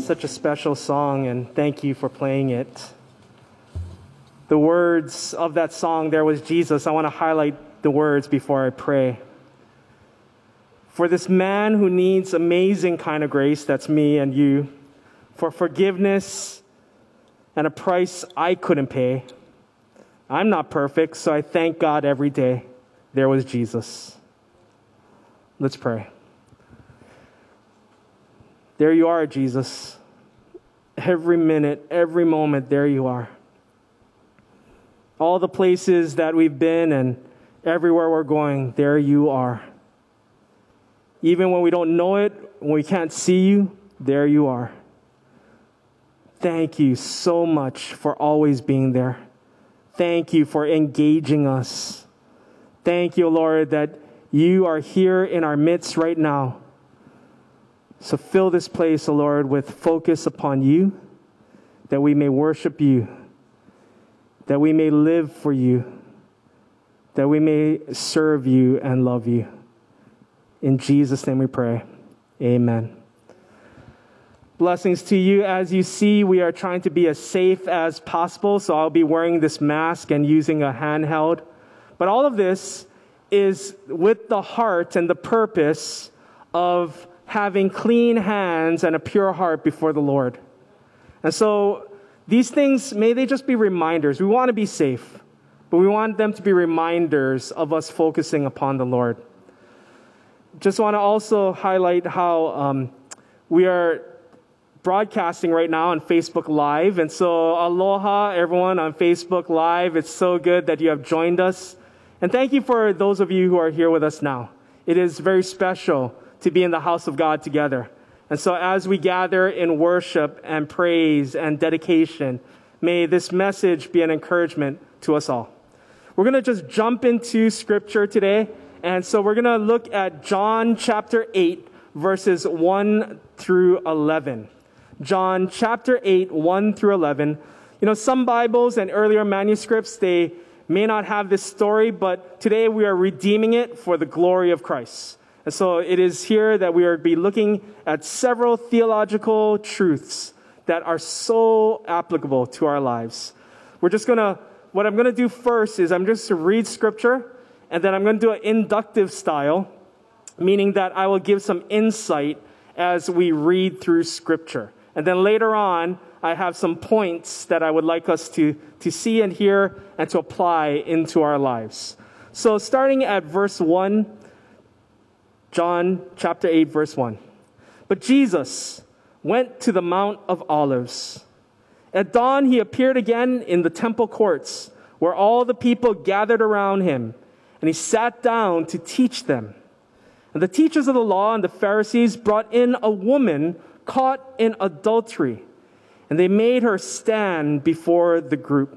Such a special song, and thank you for playing it. The words of that song, There Was Jesus, I want to highlight the words before I pray. For this man who needs amazing kind of grace, that's me and you, for forgiveness and a price I couldn't pay. I'm not perfect, so I thank God every day. There was Jesus. Let's pray. There you are, Jesus. Every minute, every moment, there you are. All the places that we've been and everywhere we're going, there you are. Even when we don't know it, when we can't see you, there you are. Thank you so much for always being there. Thank you for engaging us. Thank you, Lord, that you are here in our midst right now. So fill this place, O Lord, with focus upon you, that we may worship you, that we may live for you, that we may serve you and love you. In Jesus' name we pray. Amen. Blessings to you. As you see, we are trying to be as safe as possible, so I'll be wearing this mask and using a handheld. But all of this is with the heart and the purpose of having clean hands and a pure heart before the Lord. And so these things, may they just be reminders. We want to be safe, but we want them to be reminders of us focusing upon the Lord. Just want to also highlight how we are broadcasting right now on Facebook Live. And so aloha, everyone on Facebook Live. It's so good that you have joined us. And thank you for those of you who are here with us now. It is very special to be in the house of God together. And so as we gather in worship and praise and dedication, may this message be an encouragement to us all. We're going to just jump into Scripture today. And so we're going to look at John chapter 8, verses 1 through 11. John chapter 8, 1 through 11. You know, some Bibles and earlier manuscripts, they may not have this story, but today we are redeeming it for the glory of Christ. And so it is here that we are be looking at several theological truths that are so applicable to our lives. What I'm going to do first is I'm just to read Scripture, and then I'm going to do an inductive style, meaning that I will give some insight as we read through Scripture. And then later on, I have some points that I would like us to see and hear and to apply into our lives. So starting at verse 1, John chapter 8, verse 1. But Jesus went to the Mount of Olives. At dawn, he appeared again in the temple courts, where all the people gathered around him, and he sat down to teach them. And the teachers of the law and the Pharisees brought in a woman caught in adultery, and they made her stand before the group.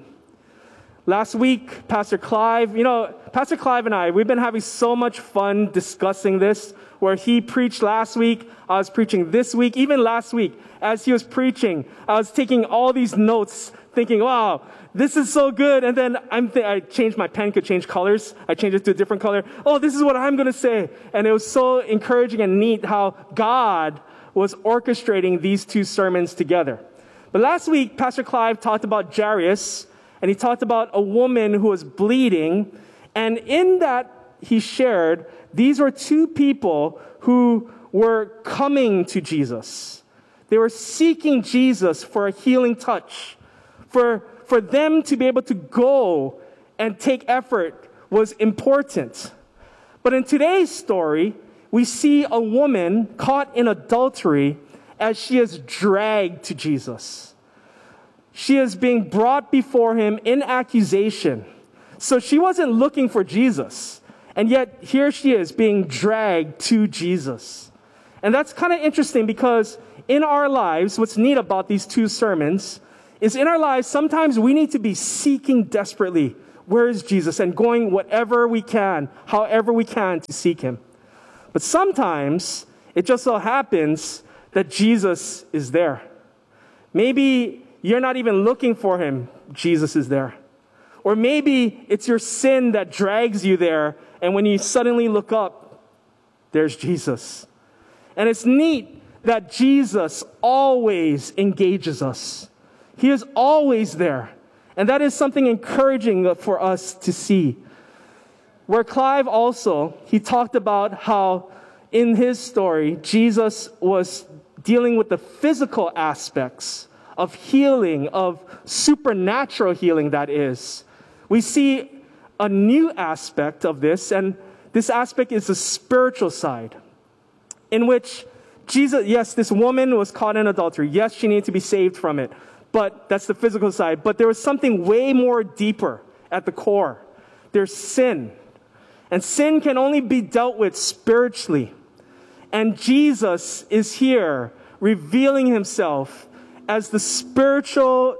Last week, Pastor Clive and I, we've been having so much fun discussing this, where he preached last week, I was preaching this week, even last week, as he was preaching, I was taking all these notes, thinking, wow, this is so good. And then I changed my pen, could change colors. I changed it to a different color. Oh, this is what I'm going to say. And it was so encouraging and neat how God was orchestrating these two sermons together. But last week, Pastor Clive talked about Jairus, and he talked about a woman who was bleeding. And in that, he shared, these were two people who were coming to Jesus. They were seeking Jesus for a healing touch. For them to be able to go and take effort was important. But in today's story, we see a woman caught in adultery as she is dragged to Jesus. She is being brought before him in accusation. So she wasn't looking for Jesus. And yet here she is being dragged to Jesus. And that's kind of interesting because in our lives, what's neat about these two sermons is in our lives, sometimes we need to be seeking desperately, where is Jesus? And going whatever we can, however we can to seek him. But sometimes it just so happens that Jesus is there. Maybe you're not even looking for him. Jesus is there. Or maybe it's your sin that drags you there, and when you suddenly look up, there's Jesus. And it's neat that Jesus always engages us. He is always there. And that is something encouraging for us to see. Where Clive also, he talked about how in his story, Jesus was dealing with the physical aspects of healing, of supernatural healing, that is. We see a new aspect of this, and this aspect is the spiritual side, in which Jesus, yes, this woman was caught in adultery. Yes, she needed to be saved from it, but that's the physical side. But there was something way more deeper at the core. There's sin, and sin can only be dealt with spiritually. And Jesus is here revealing himself as the spiritual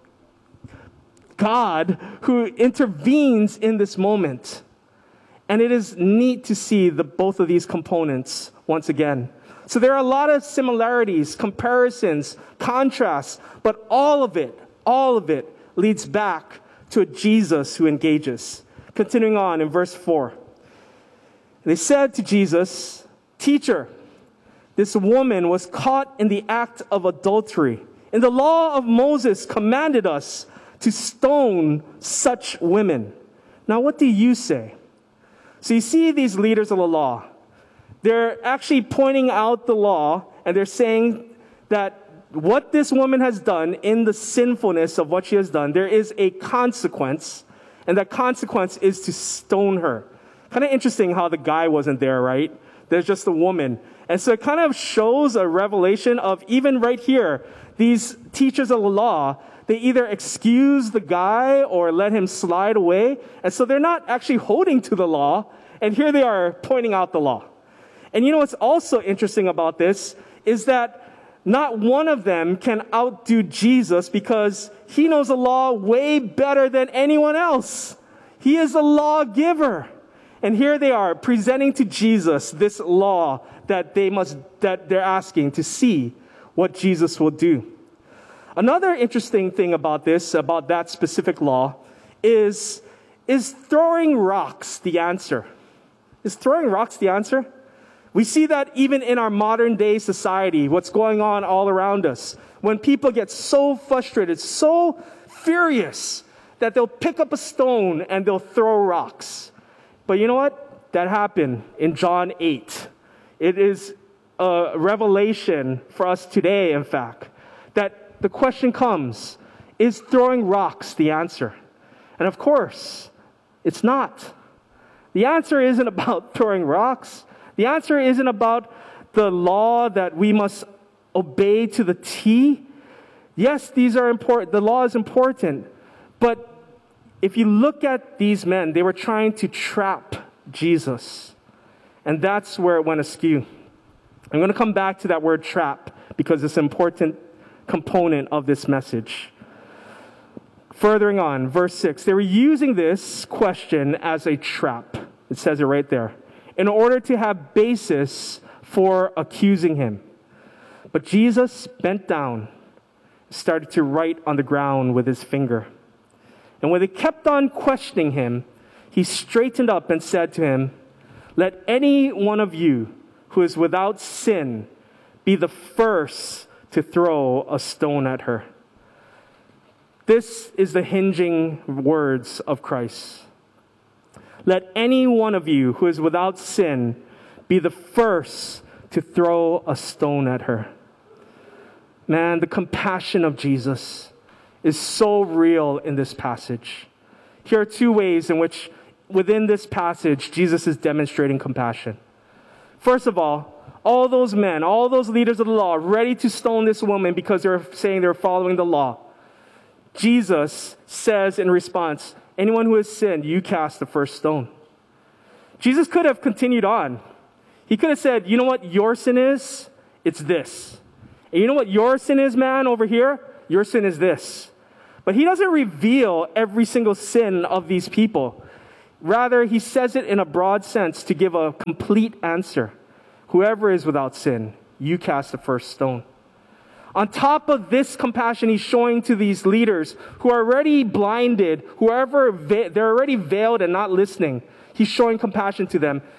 God who intervenes in this moment. And it is neat to see both of these components once again. So there are a lot of similarities, comparisons, contrasts, but all of it leads back to a Jesus who engages. Continuing on in verse 4. They said to Jesus, "Teacher, this woman was caught in the act of adultery. And the law of Moses commanded us to stone such women. Now what do you say?" So you see these leaders of the law. They're actually pointing out the law, and they're saying that what this woman has done, in the sinfulness of what she has done, there is a consequence, and that consequence is to stone her. Kind of interesting how the guy wasn't there, right? There's just a woman. And so it kind of shows a revelation of, even right here, these teachers of the law, they either excuse the guy or let him slide away. And so they're not actually holding to the law. And here they are pointing out the law. And you know what's also interesting about this is that not one of them can outdo Jesus, because he knows the law way better than anyone else. He is a lawgiver. And here they are presenting to Jesus this law that they're asking to see what Jesus will do. Another interesting thing about that specific law, is throwing rocks the answer? Is throwing rocks the answer? We see that even in our modern day society, what's going on all around us. When people get so frustrated, so furious, that they'll pick up a stone and they'll throw rocks. But you know what? That happened in John 8. It is a revelation for us today, in fact, that the question comes, is throwing rocks the answer? And of course, it's not. The answer isn't about throwing rocks. The answer isn't about the law that we must obey to the T. Yes, these are important. The law is important. But if you look at these men, they were trying to trap Jesus. And that's where it went askew. I'm going to come back to that word trap, because it's an important component of this message. Furthering on, verse 6. They were using this question as a trap. It says it right there. In order to have basis for accusing him. But Jesus bent down, started to write on the ground with his finger. And when they kept on questioning him, he straightened up and said to him, "Let any one of you who is without sin be the first to throw a stone at her." This is the hinging words of Christ. Let any one of you who is without sin be the first to throw a stone at her. Man, the compassion of Jesus is so real in this passage. Here are two ways in which, within this passage, Jesus is demonstrating compassion. First of all those men, all those leaders of the law, ready to stone this woman because they're saying they're following the law. Jesus says in response, "Anyone who has sinned, you cast the first stone." Jesus could have continued on. He could have said, "You know what your sin is? It's this. And you know what your sin is, man, over here? Your sin is this." But he doesn't reveal every single sin of these people. Rather, he says it in a broad sense to give a complete answer. Whoever is without sin, you cast the first stone. On top of this compassion he's showing to these leaders who are already blinded, they're already veiled and not listening. He's showing compassion to them.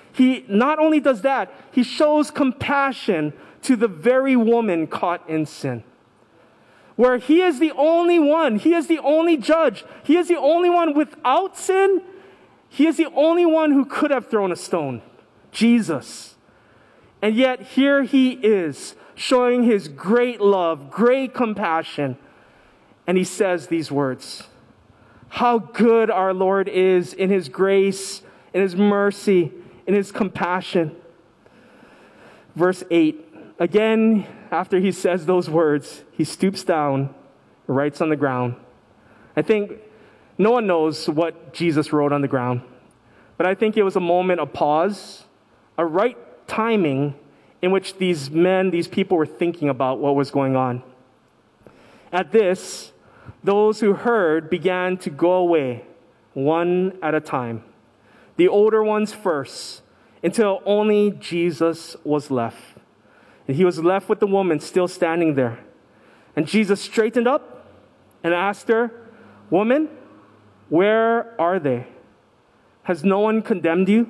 He not only does that, he shows compassion to the very woman caught in sin. Where he is the only one, he is the only judge, he is the only one without sin, he is the only one who could have thrown a stone, Jesus. And yet here he is, showing his great love, great compassion. And he says these words, how good our Lord is in his grace, in his mercy, in his compassion. Verse 8, again, after he says those words, he stoops down, writes on the ground. I think no one knows what Jesus wrote on the ground, but I think it was a moment of pause, a right timing in which these people were thinking about what was going on. At this, those who heard began to go away, one at a time, the older ones first, until only Jesus was left. And he was left with the woman still standing there. And Jesus straightened up and asked her, woman, where are they? Has no one condemned you?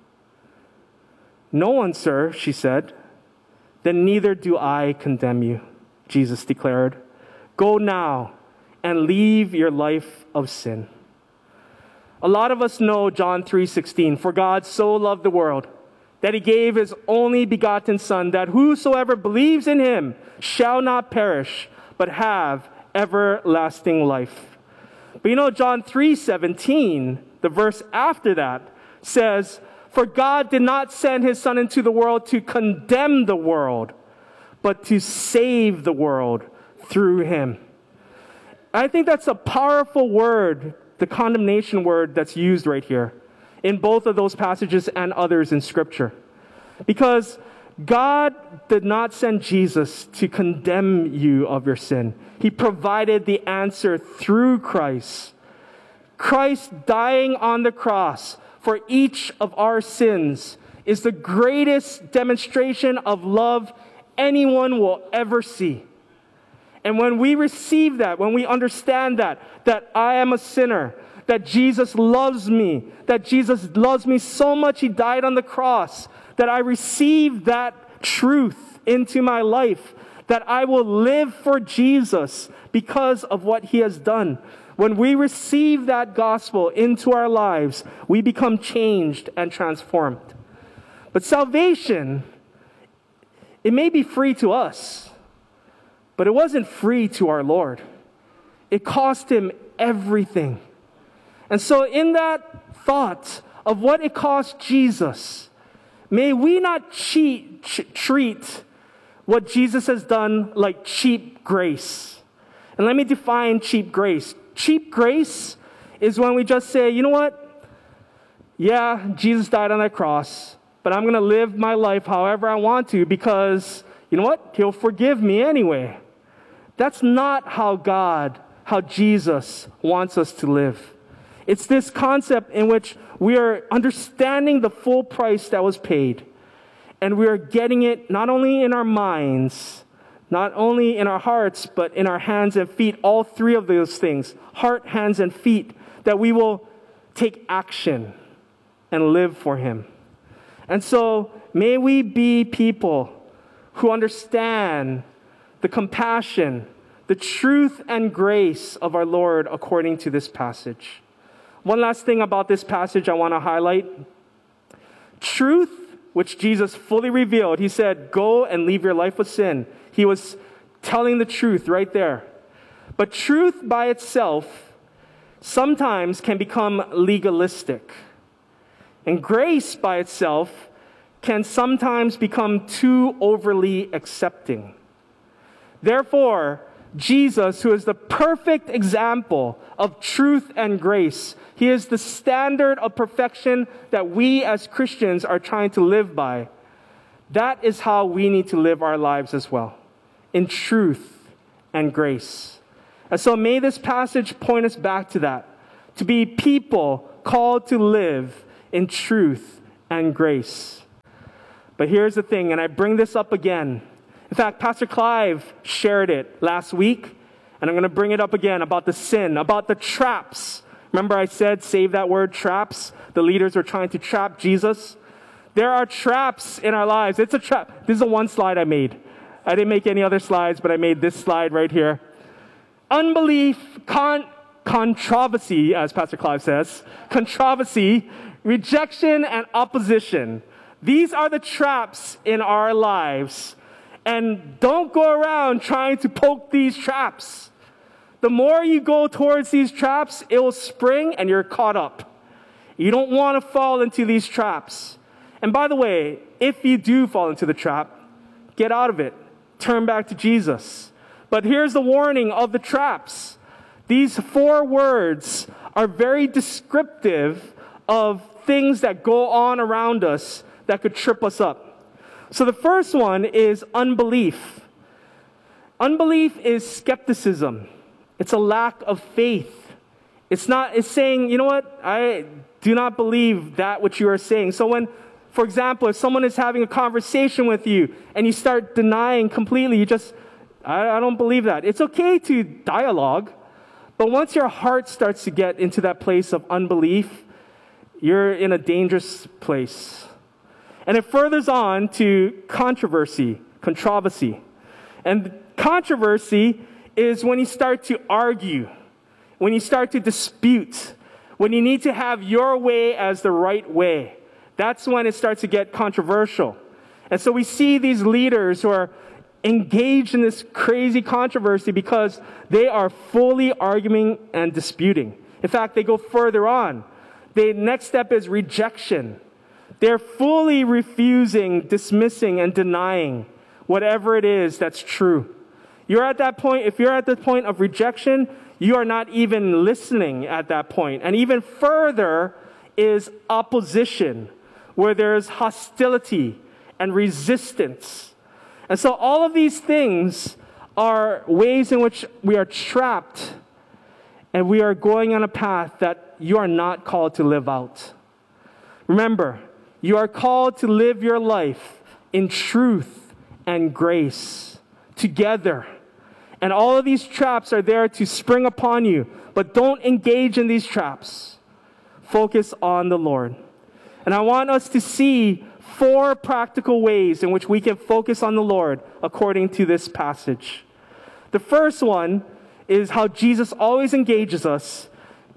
No one, sir, she said. Then neither do I condemn you, Jesus declared. Go now and leave your life of sin. A lot of us know John 3:16, for God so loved the world that he gave his only begotten Son, that whosoever believes in him shall not perish, but have everlasting life. But you know, John 3:17, the verse after that, says, for God did not send his Son into the world to condemn the world, but to save the world through him. I think that's a powerful word, the condemnation word that's used right here in both of those passages and others in Scripture. Because God did not send Jesus to condemn you of your sin. He provided the answer through Christ. Christ dying on the cross for each of our sins is the greatest demonstration of love anyone will ever see. And when we receive that, when we understand that I am a sinner, that Jesus loves me so much he died on the cross, that I receive that truth into my life, that I will live for Jesus because of what he has done. When we receive that gospel into our lives, we become changed and transformed. But salvation, it may be free to us, but it wasn't free to our Lord. It cost him everything. And so in that thought of what it cost Jesus, may we not treat what Jesus has done like cheap grace. And let me define cheap grace. Cheap grace is when we just say, you know what? Yeah, Jesus died on that cross, but I'm going to live my life however I want to because, you know what? He'll forgive me anyway. That's not how Jesus wants us to live. It's this concept in which we are understanding the full price that was paid, and we are getting it not only in our minds, not only in our hearts, but in our hands and feet, all three of those things, heart, hands, and feet, that we will take action and live for him. And so may we be people who understand the compassion, the truth and grace of our Lord according to this passage. One last thing about this passage I want to highlight. Truth, which Jesus fully revealed. He said, go and leave your life with sin. He was telling the truth right there. But truth by itself sometimes can become legalistic. And grace by itself can sometimes become too overly accepting. Therefore, Jesus, who is the perfect example of truth and grace, he is the standard of perfection that we as Christians are trying to live by. That is how we need to live our lives as well, in truth and grace. And so may this passage point us back to that, to be people called to live in truth and grace. But here's the thing, and I bring this up again. In fact, Pastor Clive shared it last week, and I'm going to bring it up again about the sin, about the traps. Remember I said, save that word, traps? The leaders were trying to trap Jesus. There are traps in our lives. It's a trap. This is the one slide I made. I didn't make any other slides, but I made this slide right here. Unbelief, controversy, as Pastor Clive says, controversy, rejection, and opposition. These are the traps in our lives. And don't go around trying to poke these traps. The more you go towards these traps, it will spring and you're caught up. You don't want to fall into these traps. And by the way, if you do fall into the trap, get out of it. Turn back to Jesus. But here's the warning of the traps. These 4 words are very descriptive of things that go on around us that could trip us up. So the first one is unbelief. Unbelief is skepticism. It's a lack of faith. It's saying, you know what? I do not believe that which you are saying. So when, for example, if someone is having a conversation with you and you start denying completely, I don't believe that. It's okay to dialogue, but once your heart starts to get into that place of unbelief, you're in a dangerous place. And it furthers on to controversy. And controversy is when you start to argue, when you start to dispute, when you need to have your way as the right way. That's when it starts to get controversial. And so we see these leaders who are engaged in this crazy controversy because they are fully arguing and disputing. In fact, they go further on. The next step is rejection. They're fully refusing, dismissing, and denying whatever it is that's true. You're at that point, if you're at the point of rejection, you are not even listening at that point. And even further is opposition, where there's hostility and resistance. And so all of these things are ways in which we are trapped and we are going on a path that you are not called to live out. Remember, you are called to live your life in truth and grace together. And all of these traps are there to spring upon you. But don't engage in these traps. Focus on the Lord. And I want us to see 4 practical ways in which we can focus on the Lord according to this passage. The first one is how Jesus always engages us.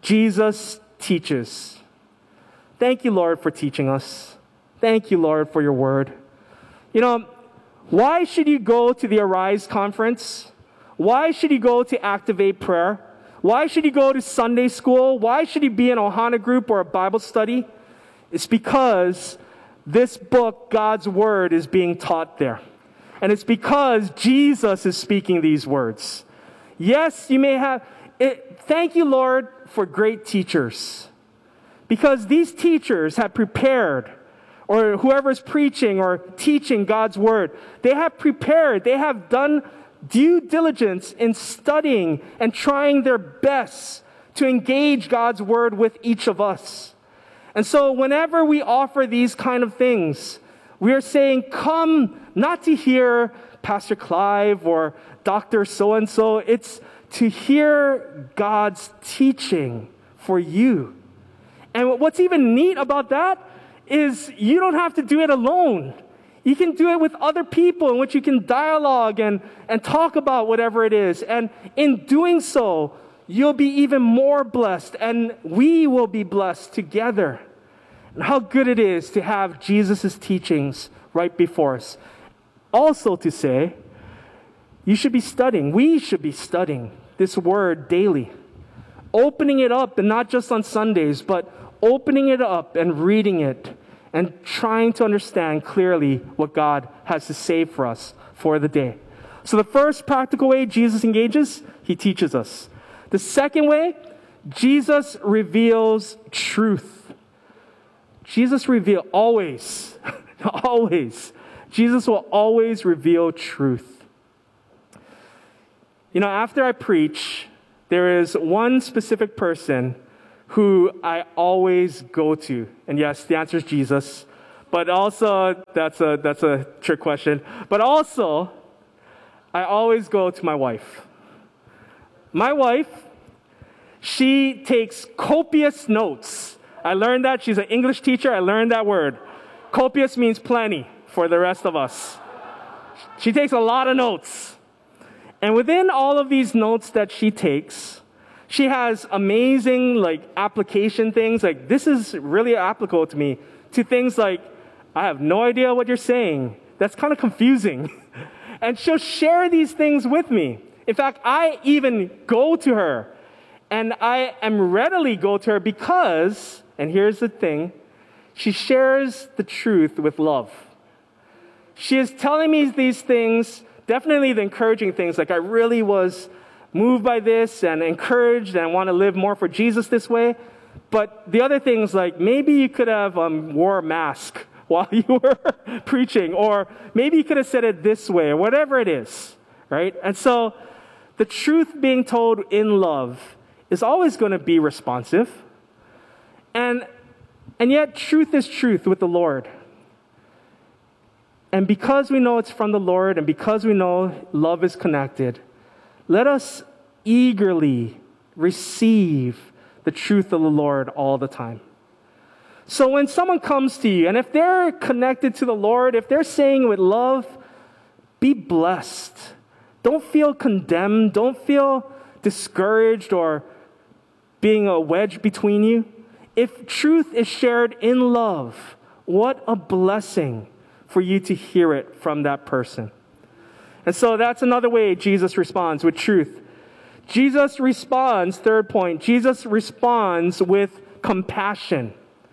Jesus teaches. Thank you, Lord, for teaching us. Thank you, Lord, for your word. You know, why should you go to the Arise conference? Why should you go to Activate Prayer? Why should you go to Sunday school? Why should you be in a Ohana group or a Bible study? It's because this book, God's Word, is being taught there. And it's because Jesus is speaking these words. Yes, you may have... Thank you, Lord, for great teachers. Because these teachers have prepared, or whoever's preaching or teaching God's Word, they have prepared, they have done due diligence in studying and trying their best to engage God's Word with each of us. And so whenever we offer these kind of things, we are saying, come not to hear Pastor Clive or Dr. So-and-so. It's to hear God's teaching for you. And what's even neat about that is you don't have to do it alone. You can do it with other people in which you can dialogue and talk about whatever it is. And in doing so, you'll be even more blessed, and we will be blessed together. And how good it is to have Jesus' teachings right before us. Also to say, you should be studying, we should be studying this word daily. Opening it up, and not just on Sundays, but opening it up and reading it and trying to understand clearly what God has to say for us for the day. So the first practical way Jesus engages, he teaches us. The second way, Jesus reveals truth. Jesus reveals always, always. Jesus will always reveal truth. You know, after I preach, there is one specific person who I always go to. And yes, the answer is Jesus. But also, that's a trick question. But also, I always go to my wife. My wife, she takes copious notes. I learned that. She's an English teacher. I learned that word. Copious means plenty for the rest of us. She takes a lot of notes. And within all of these notes that she takes, she has amazing like application things. Like, this is really applicable to me. To things like, I have no idea what you're saying. That's kind of confusing. And she'll share these things with me. In fact, I even go to her. And I am readily go to her because, and here's the thing, she shares the truth with love. She is telling me these things, definitely the encouraging things, like I really was moved by this and encouraged and want to live more for Jesus this way. But the other things, like maybe you could have wore a mask while you were preaching, or maybe you could have said it this way, or whatever it is, right? And so the truth being told in love is always going to be responsive. And yet truth is truth with the Lord. And because we know it's from the Lord, and because we know love is connected, let us eagerly receive the truth of the Lord all the time. So when someone comes to you, and if they're connected to the Lord, if they're saying with love, be blessed. Don't feel condemned. Don't feel discouraged or being a wedge between you. If truth is shared in love, what a blessing for you to hear it from that person. And so that's another way Jesus responds, with truth. Jesus responds, third point, Jesus responds with compassion.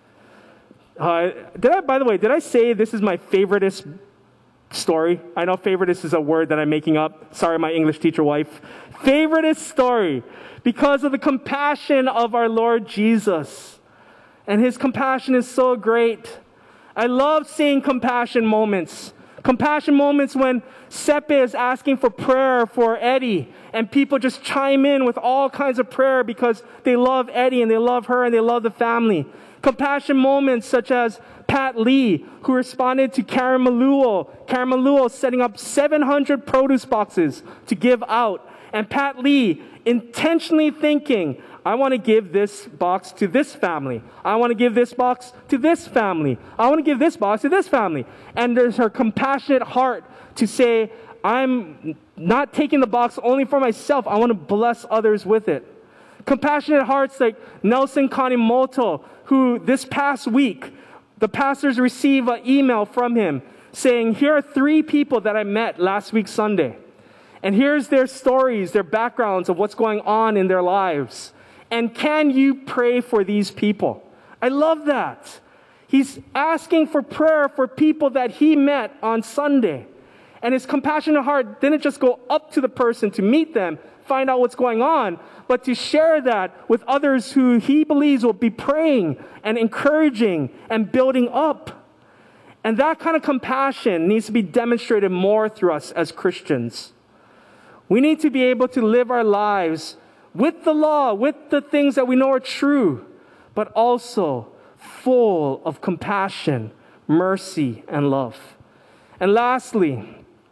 Did I say this is my favoriteest story? I know favoriteest is a word that I'm making up. Sorry, my English teacher wife. Favoriteest story, because of the compassion of our Lord Jesus. And his compassion is so great. I love seeing compassion moments. Compassion moments when Sepe is asking for prayer for Eddie, and people just chime in with all kinds of prayer because they love Eddie and they love her and they love the family. Compassion moments such as Pat Lee, who responded to Karen Maluo. Karen Maluo setting up 700 produce boxes to give out. And Pat Lee intentionally thinking, I want to give this box to this family. I want to give this box to this family. I want to give this box to this family. And there's her compassionate heart to say, I'm not taking the box only for myself. I want to bless others with it. Compassionate hearts like Nelson Kanimoto, who this past week, the pastors received an email from him saying, here are 3 people that I met last week Sunday. And here's their stories, their backgrounds of what's going on in their lives. And can you pray for these people? I love that. He's asking for prayer for people that he met on Sunday. And his compassionate heart didn't just go up to the person to meet them, find out what's going on, but to share that with others who he believes will be praying and encouraging and building up. And that kind of compassion needs to be demonstrated more through us as Christians. We need to be able to live our lives with the law, with the things that we know are true, but also full of compassion, mercy, and love. And lastly,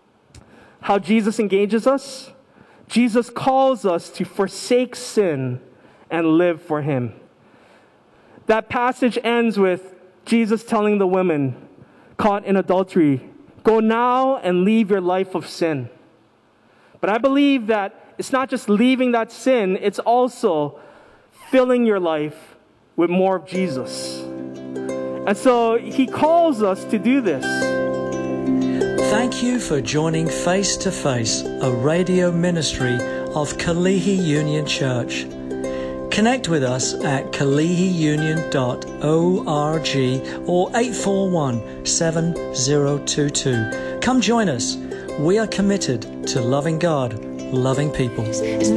how Jesus engages us. Jesus calls us to forsake sin and live for him. That passage ends with Jesus telling the woman caught in adultery, go now and leave your life of sin. But I believe that it's not just leaving that sin, it's also filling your life with more of Jesus. And so he calls us to do this. Thank you for joining Face to Face, a radio ministry of Kalihi Union Church. Connect with us at kalihiunion.org or 841-7022. Come join us. We are committed to loving God, loving people.